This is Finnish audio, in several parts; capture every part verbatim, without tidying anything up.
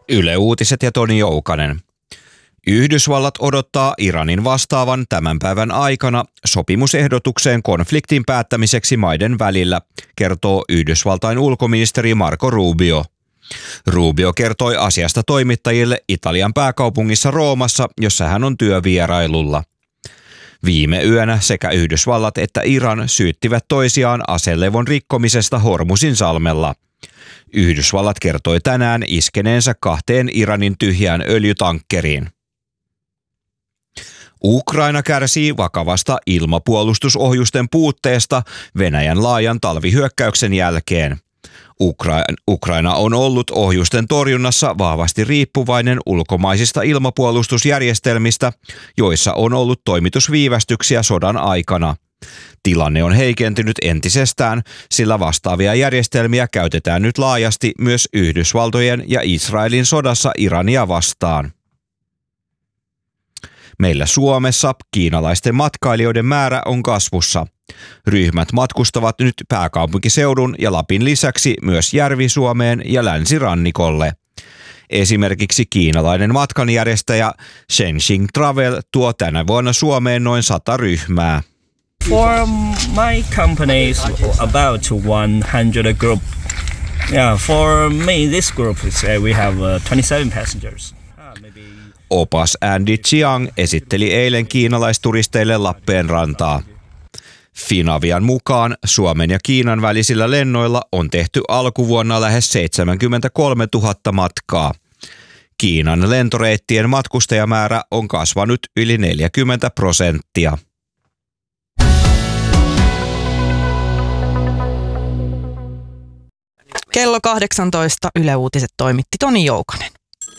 Yle Uutiset ja Toni Joukanen. Yhdysvallat odottaa Iranin vastaavan tämän päivän aikana sopimusehdotukseen konfliktin päättämiseksi maiden välillä, kertoo Yhdysvaltain ulkoministeri Marco Rubio. Rubio kertoi asiasta toimittajille Italian pääkaupungissa Roomassa, jossa hän on työvierailulla. Viime yönä sekä Yhdysvallat että Iran syyttivät toisiaan aselevon rikkomisesta Hormuzin salmella. Yhdysvallat kertoi tänään iskeneensä kahteen Iranin tyhjään öljytankkeriin. Ukraina kärsii vakavasta ilmapuolustusohjusten puutteesta Venäjän laajan talvihyökkäyksen jälkeen. Ukra- Ukraina on ollut ohjusten torjunnassa vahvasti riippuvainen ulkomaisista ilmapuolustusjärjestelmistä, joissa on ollut toimitusviivästyksiä sodan aikana. Tilanne on heikentynyt entisestään, sillä vastaavia järjestelmiä käytetään nyt laajasti myös Yhdysvaltojen ja Israelin sodassa Irania vastaan. Meillä Suomessa kiinalaisten matkailijoiden määrä on kasvussa. Ryhmät matkustavat nyt pääkaupunkiseudun ja Lapin lisäksi myös Järvi-Suomeen ja länsirannikolle. Esimerkiksi kiinalainen matkanjärjestäjä Shenxing Travel tuo tänä vuonna Suomeen noin sata ryhmää. For my company is about one hundred group. Yeah, for me this group is uh, we have uh, twenty-seven passengers. Opas Andy Chiang esitteli eilen kiinalaisturisteille Lappeenrantaa. Finavian mukaan Suomen ja Kiinan välisillä lennoilla on tehty alkuvuonna lähes seitsemänkymmentäkolmetuhatta matkaa. Kiinan lentoreittien matkustajamäärä on kasvanut yli neljäkymmentä prosenttia. Kello kahdeksantoista Yle Uutiset toimitti Toni Joukanen.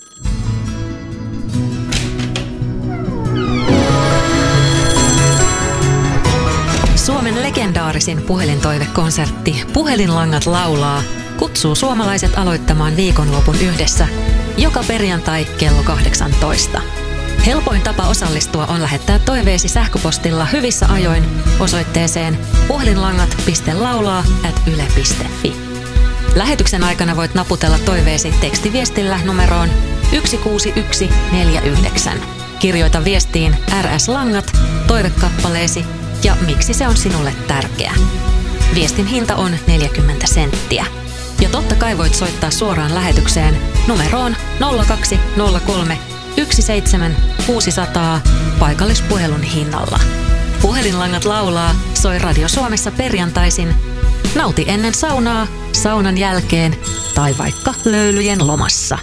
Suomen legendaarisin puhelintoivekonsertti Puhelinlangat laulaa kutsuu suomalaiset aloittamaan viikonlopun yhdessä joka perjantai kello kahdeksantoista. Helpoin tapa osallistua on lähettää toiveesi sähköpostilla hyvissä ajoin osoitteeseen puhelinlangat piste laulaa ät yle piste fi. Lähetyksen aikana voit naputella toiveesi tekstiviestillä numeroon yksi kuusi yksi neljä yhdeksän. Kirjoita viestiin R S-langat, toivekappaleesi ja miksi se on sinulle tärkeä. Viestin hinta on neljäkymmentä senttiä. Ja totta kai voit soittaa suoraan lähetykseen numeroon nolla kaksi nolla kolme yksi seitsemän kuusi nolla nolla paikallispuhelun hinnalla. Puhelinlangat laulaa soi Radio Suomessa perjantaisin. Nauti ennen saunaa, saunan jälkeen tai vaikka löylyjen lomassa.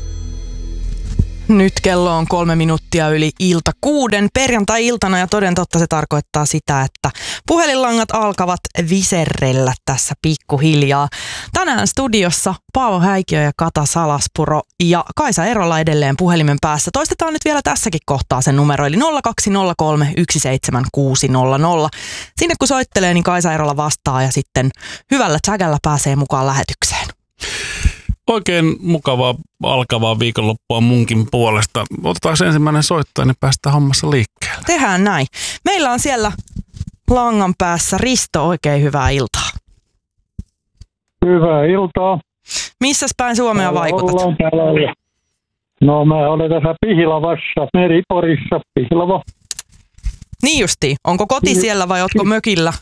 Nyt kello on kolme minuuttia yli ilta kuuden perjantai-iltana ja toden totta se tarkoittaa sitä, että puhelinlangat alkavat viserrellä tässä pikkuhiljaa. Tänään studiossa Paavo Häikiö ja Kata Salaspuro ja Kaisa Erola edelleen puhelimen päässä. Toistetaan nyt vielä tässäkin kohtaa sen numero eli nolla kaksi nolla kolme yksi seitsemän kuusi nolla nolla. Sinne kun soittelee, niin Kaisa Erola vastaa ja sitten hyvällä tsägällä pääsee mukaan lähetykseen. Oikein mukavaa alkavaa viikonloppua munkin puolesta. Otetaan ensimmäinen soittaja, niin päästään hommassa liikkeelle. Tehdään näin. Meillä on siellä langan päässä Risto, oikein hyvää iltaa. Hyvää iltaa. Missäs päin Suomea täällä vaikutat? Ollaan täällä. No mä olen tässä Pihlavassa, Meriporissa, Pihlava. Niin justiin. Onko koti siellä vai ootko mökillä?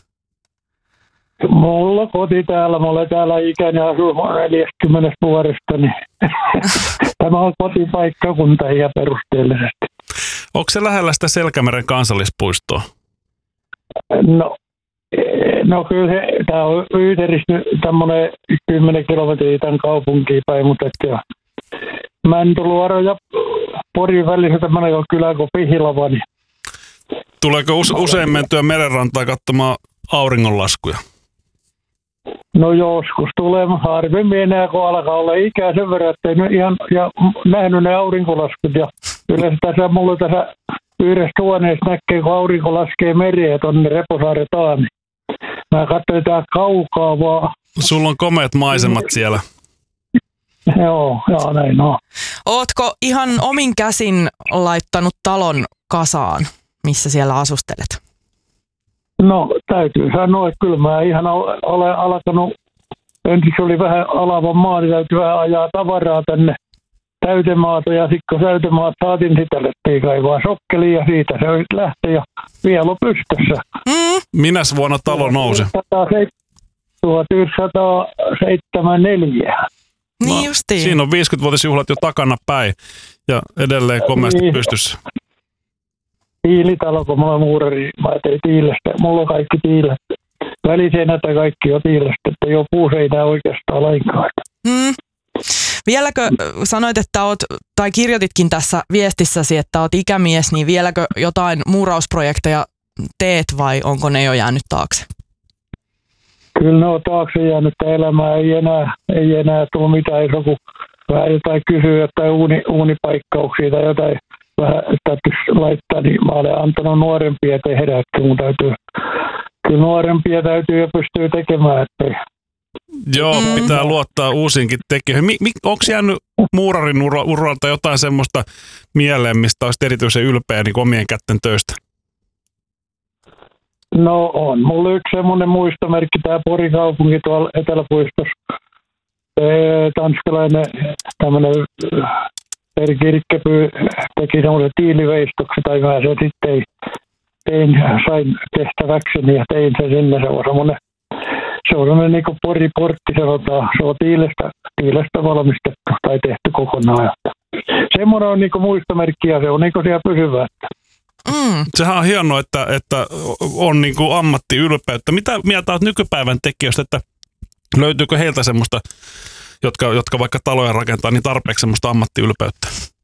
Mulla koti täällä, mä olen täällä ikäni asunut neljäkymmentä vuodesta, niin tämä on kotipaikkakunta ja perusteellisesti. Onko se lähellä sitä Selkämeren kansallispuistoa? No, no kyllä se, tämä on Yyteristä tämmöinen kymmenen kilometriä tämän kaupunkiin päin, mutta että Mäntyluoro ja Porin välissä tämmöinen on kylä kuin Pihlava. Niin. Tuleeko usein mentyä merenrantaa katsomaan auringonlaskuja? No joskus tulee harvemmin enää, kun alkaa olla ikää sen verran, että ei ihan ja nähnyt ne aurinkolaskut. Ja yleensä tässä mulla tässä yhdessä huoneessa näkee, kun aurinko laskee mereen tuonne Reposaaren taa. Niin mä katsoin tää kaukaa vaan. Sulla on komeat maisemat siellä. Joo, joo näin on. Ootko ihan omin käsin laittanut talon kasaan, missä siellä asustelet? No täytyy sanoa, että kyllä mä ihan olen alkanut, ensin oli vähän alavan maa, niin täytyy vähän ajaa tavaraa tänne, säytemaata ja sitten kun säytemaat saatiin, sitä alettiin kaivaa sokkeliin ja siitä se lähti ja vielä pystyssä. Mm. Minäs vuonna talo nousi? tuhatyhdeksänsataaseitsemänkymmentäneljä. Niin justiin. Siinä on viisikymmenvuotisjuhlat jo takana päin ja edelleen komeasti Niin. pystyssä. Tiilitalo, kun mulla on muurari, mä tein tiilestä. Mulla on kaikki tiilet. Väliseinät ja kaikki on tiilestä, että ei ole puuseinää oikeastaan lainkaan. Mm. Vieläkö sanoit, että oot, tai kirjoititkin tässä viestissäsi, että oot ikämies, niin vieläkö jotain muurausprojekteja teet vai onko ne jo jäänyt taakse? Kyllä ne on taakse jäänyt elämää, ei enää, ei enää tule mitään, jos joku vähän jotain kysyy, jotain uuni, uunipaikkauksia tai jotain vähän täytyisi laittaa, niin mä olen antanut nuorempia tehdä, että mun täytyy, kyllä nuorempia täytyy ja pystyy tekemään, ettei. Joo, mm. pitää luottaa uusiinkin tekijöihin. Mi- mi- Onko jäänyt muurarin ura- uralta jotain semmoista mieleen, mistä olisi erityisen ylpeä niin omien kätten töistä? No on. Mulla on yksi semmoinen muistomerkki, tämä Porin kaupunki tuolla Eteläpuistossa. Tanskalainen tämmöinen Per Kirkkeby teki semmoisen tiiliveistoksen, tai mä sen sitten tein, sain tehtäväkseni ja tein sen sinne. Se on semmoinen, se on semmoinen niin kuin Pori-portti, sanotaan. Se on tiilestä, tiilestä valmistettu tai tehty kokonaan. Semmoinen on niin kuin muistomerkki ja se on niin kuin siellä pysyvää. Mm. Sehän on hienoa, että, että on niin kuin ammattiylpeyttä. Mitä mieltä olet nykypäivän tekijöistä, että löytyykö heiltä semmoista, jotka, jotka vaikka taloja rakentaa, niin tarpeeksi semmoista ammattiylpeyttä?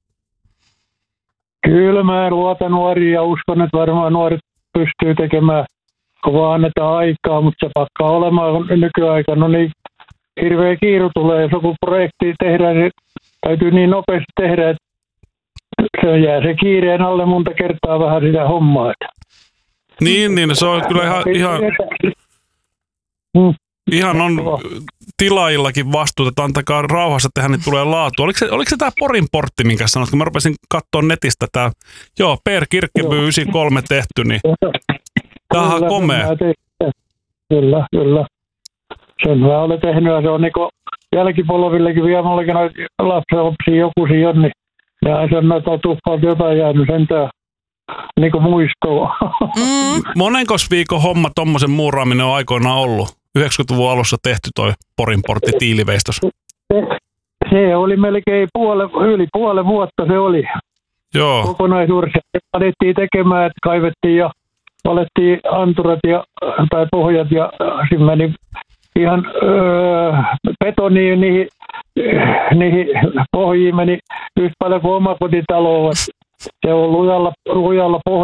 Kyllä mä luotan nuoriin ja uskon, että varmaan nuoret pystyy tekemään, kun vaan annetaan aikaa, mutta se pakkaa olemaan nykyaikana. No niin hirveä kiiru tulee, jos joku projekti tehdään, niin täytyy niin nopeasti tehdä, että se jää se kiireen alle monta kertaa vähän sitä hommaa. Niin, niin se on kyllä ihan, ihan, Mm. ihan on tilaajillakin vastuuta, että antakaa rauhassa tehdä, niin tulee laatu. Oliko se, oliko se tämä Porin portti, minkä sanoit, kun mä rupesin katsoa netistä tämä, joo, Per Kirkkeby yhdeksänkymmentäkolme tehty, niin tämä on komea. Kyllä, kyllä. Sen mä olen tehnyt ja se on niinku jälkipolvillekin vielä mullakin noita lapsenlapsia joku siinä on, niin ne aina sanoo, että on tuppalta jotain jäänyt sentään niinku muistoa. Mm. Monenkos viikon homma tommosen muuraaminen on aikoinaan ollut? yhdeksänkymmentäluvun alussa tehty toi Porin portti tiiliveistos. Se oli melkein puole, yli puolen vuotta se oli. Joo. Kokonaisuudessa alettiin tekemään, että kaivettiin ja valettiin anturat ja, tai pohjat ja siinä meni ihan öö, betoniin niihin, niihin pohjiin meni yhtä paljon kuin omakotitaloon. Se on lujalla, lujalla pohjalla.